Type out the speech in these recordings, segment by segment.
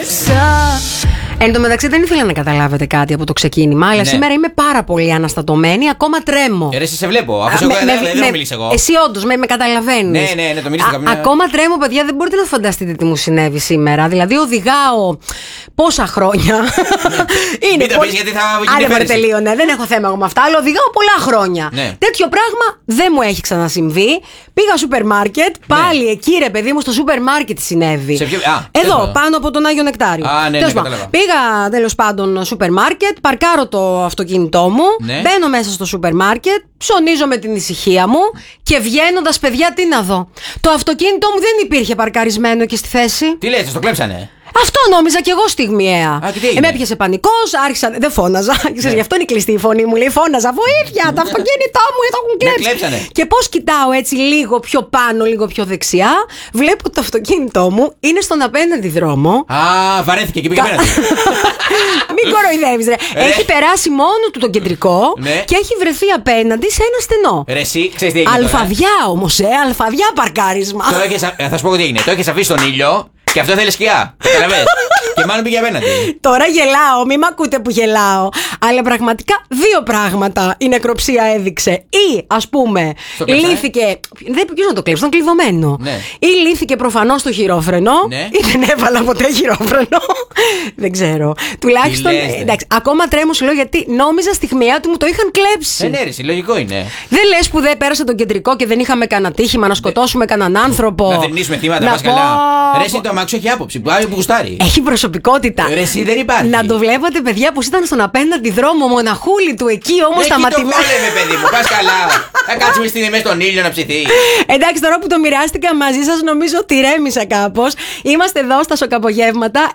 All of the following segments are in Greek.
Εν τω μεταξύ δεν ήθελα να καταλάβετε κάτι από το ξεκίνημα, αλλά σήμερα είμαι πάρα πολύ αναστατωμένη, ακόμα τρέμω. Εσύ σε βλέπω, αφού δεν μου μιλήσει εγώ. Εσύ όντως με καταλαβαίνεις. Ναι, το μίλησε καμιά. Ακόμα τρέμω, παιδιά, δεν μπορείτε να φανταστείτε τι μου συνέβη σήμερα. Δηλαδή οδηγάω πόσα χρόνια. Μην το πεις γιατί θα γίνει. Άντε τελείωνε, δεν έχω θέμα εγώ με αυτά, αλλά οδηγάω πολλά χρόνια. Τέτοιο πράγμα δεν μου έχει ξανασυμβεί. Πήγα σούπερ μάρκετ, πάλι εκεί ρε παιδί μου στο σούπερ μάρκετ συνέβη. Εδώ, πάνω από τον Άγιο Νεκτάριο. Πήγα τέλος πάντων σούπερ μάρκετ, παρκάρω το αυτοκίνητό μου, μπαίνω μέσα στο σούπερ μάρκετ, ψωνίζω με την ησυχία μου και βγαίνοντας, παιδιά, τι να δω. Το αυτοκίνητό μου δεν υπήρχε παρκαρισμένο εκεί στη θέση. Τι λες, το κλέψανε? Αυτό νόμιζα κι εγώ στιγμιαία. Με έπιασε πανικός, άρχισα. Δεν φώναζα. Γι' αυτό είναι κλειστή η φωνή μου. Λέει, φώναζα. Βοήθεια, το αυτοκίνητό μου το έχουν κλέψει. Και πώς κοιτάω έτσι λίγο πιο πάνω, λίγο πιο δεξιά, βλέπω ότι το αυτοκίνητό μου είναι στον απέναντι δρόμο. Βαρέθηκε και πήγε απέναντι. Μην κοροϊδεύεις, ρε. Έχει περάσει μόνο του το κεντρικό και έχει βρεθεί απέναντι σε ένα στενό. Ρε, εσύ ξέρεις τι έγινε. Αλφαδιά όμως, αλφαδιά παρκάρισμα. Θα σου πω τι έγινε. Το έχεις αφήσει στον ήλιο. Και αυτό θέλει σκιά. Καταλαβαίνεις. Και μάλλον πήγε απέναντι. Τώρα γελάω, μην μ' ακούτε που γελάω. Αλλά πραγματικά δύο πράγματα η νεκροψία έδειξε. Ή ας πούμε, λύθηκε. Δεν ποιος να το κλέψει, ήταν κλειδωμένο. Ή λύθηκε προφανώς το χειρόφρενο. Ή δεν έβαλα ποτέ χειρόφρενο. Δεν ξέρω. Τουλάχιστον. Εντάξει, ακόμα τρέμω σου λέω γιατί νόμιζα στιγμιαία του μου το είχαν κλέψει. Ναι, ρε, λογικό είναι. Δεν λες που δεν πέρασε τον κεντρικό και δεν είχαμε κανένα τύχημα να σκοτώσουμε κανέναν άνθρωπο. Να δενήσουμε θύματα, μας καλά. Ρε, το αμάξι έχει άποψη. Που γουστάρει. Έχει προσωπικότητα. Ρε, εσύ δεν υπάρχει. Να το βλέπατε, παιδιά, πως ήταν στον απέναντι δρόμο, μοναχούλη του εκεί όμως σταματημένο. Το βόλευε, παιδί μου, πας καλά. Θα κάτσουμε στην μέσα στον ήλιο να ψηθεί. Εντάξει, τώρα που το μοιράστηκα μαζί σας, νομίζω ότι ρέμισα κάπως. Είμαστε εδώ στα σοκαπογεύματα.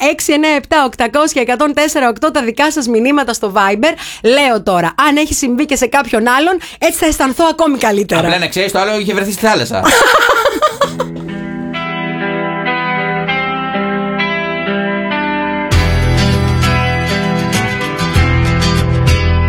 697-800-1048 τα δικά σας μηνύματα στο Viber. Λέω τώρα, αν έχει συμβεί και σε κάποιον άλλον, έτσι θα αισθανθώ ακόμη καλύτερα. Απλά να ξέρεις, το άλλο είχε βρεθεί στη θάλασσα.